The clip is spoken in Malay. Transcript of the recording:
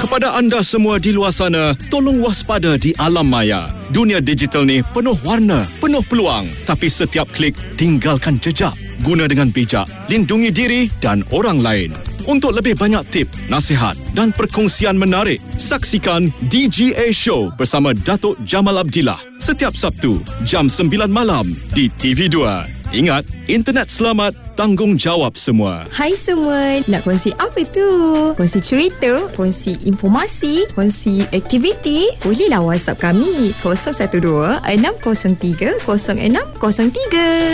Kepada anda semua di luar sana, tolong waspada di alam maya. Dunia digital ni penuh warna, penuh peluang. Tapi setiap klik, tinggalkan jejak. Guna dengan bijak, lindungi diri dan orang lain. Untuk lebih banyak tip, nasihat dan perkongsian menarik, saksikan DGA Show bersama Datuk Jamal Abdillah setiap Sabtu, jam 9 malam di TV2. Ingat, internet selamat, tanggungjawab semua. Hai semua, nak kongsi apa tu? Kongsi cerita, kongsi informasi, kongsi aktiviti? Bolehlah WhatsApp kami 012 603 0603.